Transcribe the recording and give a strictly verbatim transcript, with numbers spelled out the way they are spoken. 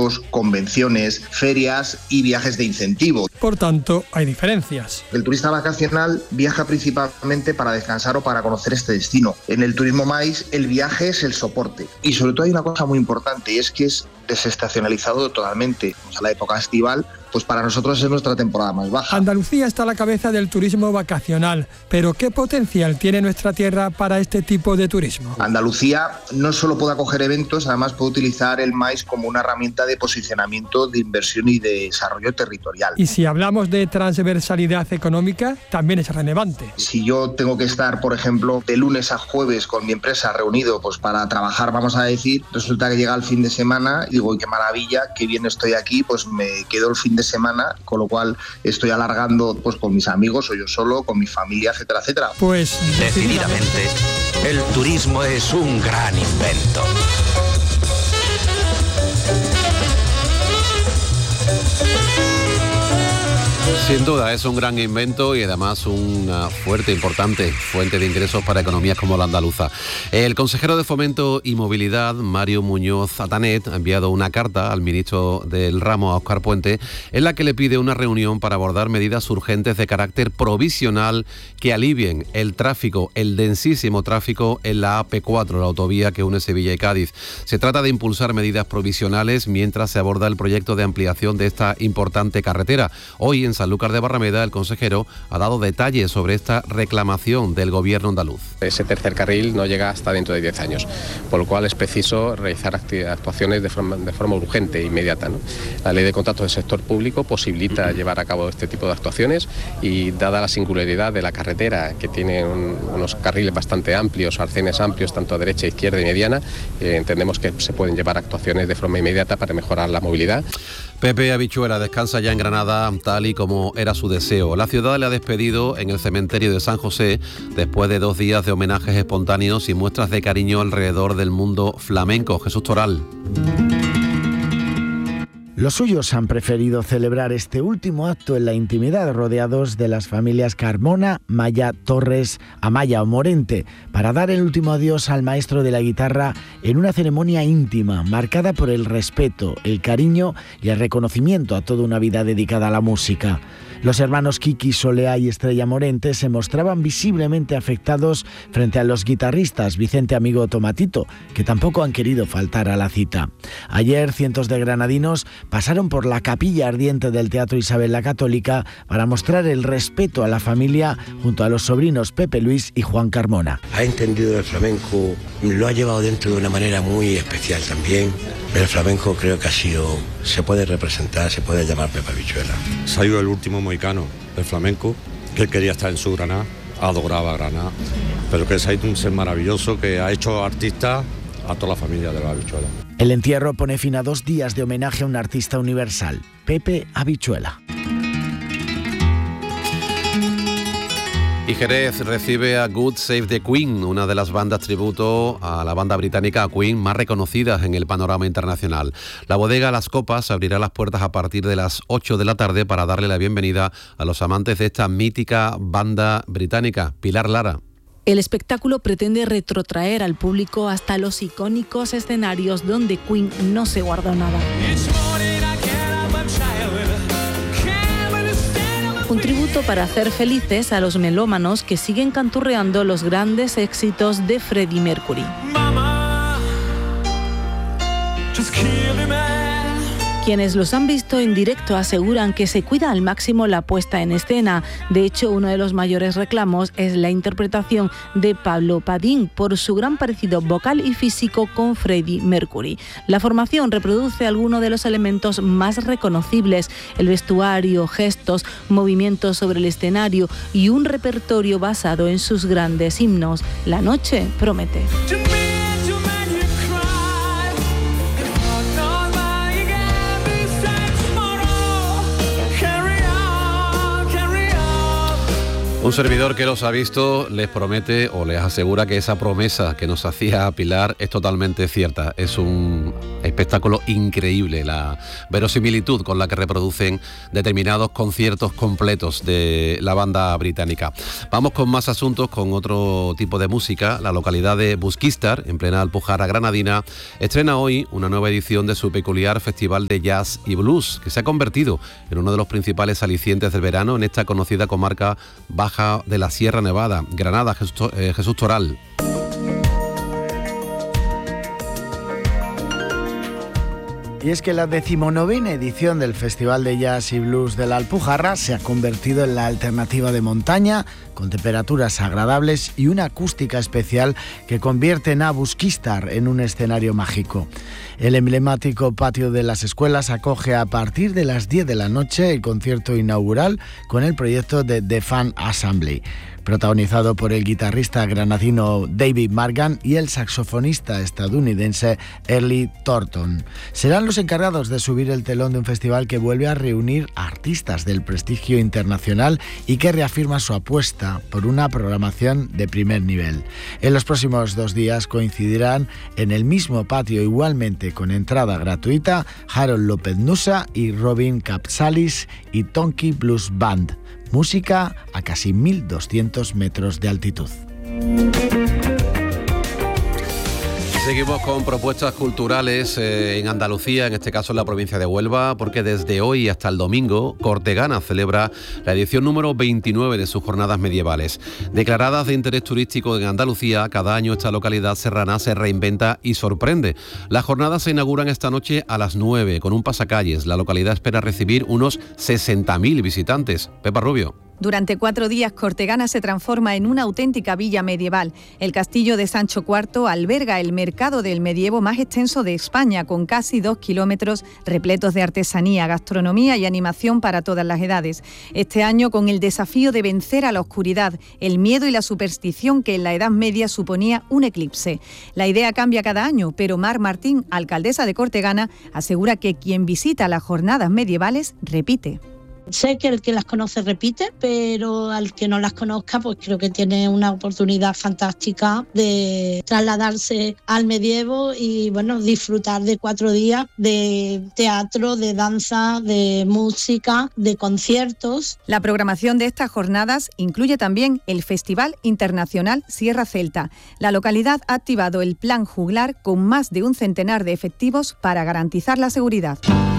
congresos, convenciones, ferias y viajes de incentivo. Por tanto, hay diferencias. El turista vacacional viaja principalmente para descansar o para conocer este destino. En el turismo MAIS, el viaje es el soporte. Y sobre todo hay una cosa muy importante, y es que es desestacionalizado totalmente. O sea, la época estival, pues para nosotros es nuestra temporada más baja. Andalucía está a la cabeza del turismo vacacional, pero ¿qué potencial tiene nuestra tierra para este tipo de turismo? Andalucía no solo puede acoger eventos, además puede utilizar el MAIS como una herramienta de posicionamiento, de inversión y de desarrollo territorial. Y si hablamos de transversalidad económica, también es relevante. Si yo tengo que estar, por ejemplo, de lunes a jueves con mi empresa reunido pues para trabajar, vamos a decir, resulta que llega el fin de semana y digo, qué maravilla, qué bien estoy aquí, pues me quedo el fin de semana, con lo cual estoy alargando pues con mis amigos o yo solo, con mi familia, etcétera, etcétera. Pues decididamente, el turismo es un gran invento. Sin duda, es un gran invento y además una fuerte, importante fuente de ingresos para economías como la andaluza. El consejero de Fomento y Movilidad, Mario Muñoz Atanet, ha enviado una carta al ministro del ramo, a Óscar Puente, en la que le pide una reunión para abordar medidas urgentes de carácter provisional que alivien el tráfico, el densísimo tráfico en la A P cuatro, la autovía que une Sevilla y Cádiz. Se trata de impulsar medidas provisionales mientras se aborda el proyecto de ampliación de esta importante carretera. Hoy en Sanlúcar de Barrameda, el consejero ha dado detalles sobre esta reclamación del gobierno andaluz. Ese tercer carril no llega hasta dentro de diez años, por lo cual es preciso realizar actuaciones de forma, de forma urgente e inmediata, ¿no? La ley de contratos del sector público posibilita llevar a cabo este tipo de actuaciones y, dada la singularidad de la carretera, que tiene un, unos carriles bastante amplios, arcenes amplios, tanto a derecha, izquierda y mediana, eh, entendemos que se pueden llevar actuaciones de forma inmediata para mejorar la movilidad. Pepe Habichuela descansa ya en Granada, tal y como era su deseo. La ciudad le ha despedido en el cementerio de San José después de dos días de homenajes espontáneos y muestras de cariño alrededor del mundo flamenco. Jesús Toral. Los suyos han preferido celebrar este último acto en la intimidad, rodeados de las familias Carmona, Maya, Torres, Amaya o Morente, para dar el último adiós al maestro de la guitarra en una ceremonia íntima, marcada por el respeto, el cariño y el reconocimiento a toda una vida dedicada a la música. Los hermanos Kiki Soleá y Estrella Morente se mostraban visiblemente afectados frente a los guitarristas Vicente Amigo Tomatito, que tampoco han querido faltar a la cita. Ayer, cientos de granadinos pasaron por la capilla ardiente del Teatro Isabel la Católica para mostrar el respeto a la familia junto a los sobrinos Pepe Luis y Juan Carmona. Ha entendido el flamenco, lo ha llevado dentro de una manera muy especial también. El flamenco creo que ha sido, se puede representar, se puede llamar Pepe Habichuela. Se ha ido el último mohicano del flamenco, que él quería estar en su Granada, adoraba Granada, pero que se ha ido un ser maravilloso que ha hecho artista a toda la familia de la Habichuela. El entierro pone fin a dos días de homenaje a un artista universal, Pepe Habichuela. Y Jerez recibe a God Save the Queen, una de las bandas tributo a la banda británica Queen más reconocidas en el panorama internacional. La bodega Las Copas abrirá las puertas a partir de las ocho de la tarde para darle la bienvenida a los amantes de esta mítica banda británica. Pilar Lara. El espectáculo pretende retrotraer al público hasta los icónicos escenarios donde Queen no se guardó nada. Un tributo para hacer felices a los melómanos que siguen canturreando los grandes éxitos de Freddie Mercury. Mama, just kill me, man. Quienes los han visto en directo aseguran que se cuida al máximo la puesta en escena. De hecho, uno de los mayores reclamos es la interpretación de Pablo Padín por su gran parecido vocal y físico con Freddie Mercury. La formación reproduce algunos de los elementos más reconocibles: el vestuario, gestos, movimientos sobre el escenario y un repertorio basado en sus grandes himnos. La noche promete. Un servidor que los ha visto les promete o les asegura que esa promesa que nos hacía Pilar es totalmente cierta. Es un espectáculo increíble, la verosimilitud con la que reproducen determinados conciertos completos de la banda británica. Vamos con más asuntos, con otro tipo de música. La localidad de Busquistar, en plena Alpujarra granadina, estrena hoy una nueva edición de su peculiar festival de jazz y blues, que se ha convertido en uno de los principales alicientes del verano en esta conocida comarca baja de la Sierra Nevada. Granada, Jesús, eh, Jesús Toral. Y es que la decimonovena edición del Festival de Jazz y Blues de la Alpujarra se ha convertido en la alternativa de montaña, con temperaturas agradables y una acústica especial que convierten a Busquistar en un escenario mágico. El emblemático patio de las escuelas acoge a partir de las diez de la noche el concierto inaugural con el proyecto de The Fan Assembly, protagonizado por el guitarrista granadino David Margan y el saxofonista estadounidense Early Thornton. Serán los encargados de subir el telón de un festival que vuelve a reunir a artistas del prestigio internacional y que reafirma su apuesta por una programación de primer nivel. En los próximos dos días coincidirán en el mismo patio, igualmente con entrada gratuita, Harold López Nusa y Robin Capsalis y Tonky Blues Band. Música a casi mil doscientos metros de altitud. Seguimos con propuestas culturales eh, en Andalucía, en este caso en la provincia de Huelva, porque desde hoy hasta el domingo, Cortegana celebra la edición número veintinueve de sus jornadas medievales. Declaradas de interés turístico en Andalucía, cada año esta localidad serrana se reinventa y sorprende. Las jornadas se inauguran esta noche a las nueve con un pasacalles. La localidad espera recibir unos sesenta mil visitantes. Pepa Rubio. Durante cuatro días, Cortegana se transforma en una auténtica villa medieval. El castillo de Sancho cuarto alberga el mercado del medievo más extenso de España, con casi dos kilómetros repletos de artesanía, gastronomía y animación para todas las edades. Este año, con el desafío de vencer a la oscuridad, el miedo y la superstición que en la Edad Media suponía un eclipse. La idea cambia cada año, pero Mar Martín, alcaldesa de Cortegana, asegura que quien visita las jornadas medievales repite. Sé que el que las conoce repite, pero al que no las conozca, pues creo que tiene una oportunidad fantástica de trasladarse al medievo y, bueno, disfrutar de cuatro días de teatro, de danza, de música, de conciertos. La programación de estas jornadas incluye también el Festival Internacional Sierra Celta. La localidad ha activado el Plan Juglar con más de un centenar de efectivos para garantizar la seguridad.